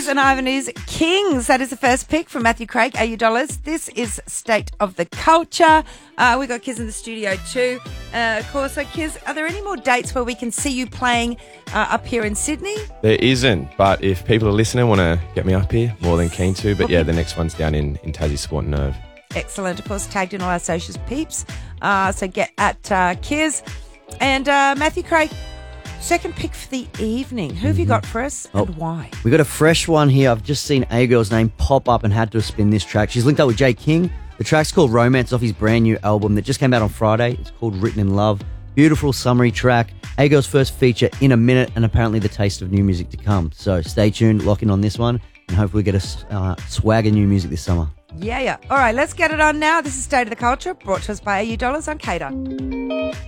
and Ivanhoe's Kings. That is the first pick from Matthew Craig, AU Dollars. This is State of the Culture. We got Kiz in the studio too. Of course, so Kiz, are there any more dates where we can see you playing up here in Sydney? There isn't, but if people are listening, want to get me up here, more than keen to. But yeah, the next one's down in Tassie Sport and Nerve. Excellent. Of course, tagged in all our socials, peeps. So get at Kiz. And Matthew Craig, second pick for the evening. Who have you got for us and why? We got a fresh one here. I've just seen A Girl's name pop up and had to spin this track. She's linked up with Jay King. The track's called Romance, off his brand new album that just came out on Friday. It's called Written in Love. Beautiful summary track. A Girl's first feature in a minute, and apparently the taste of new music to come. So stay tuned, lock in on this one, and hopefully get a swag of new music this summer. Yeah. All right, let's get it on now. This is State of the Culture, brought to us by AU Dollars on Cater.